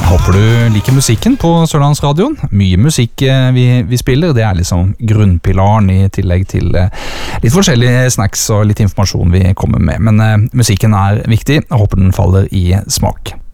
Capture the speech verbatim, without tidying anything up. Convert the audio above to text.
Håper du liker musikken på Sørlandsradioen. Mye musikk vi, vi spiller, det er liksom grunnpilaren i tillegg til litt forskjellige snacks og litt informasjon vi kommer med. Men uh, musikken er viktig, jeg håper den faller i smak.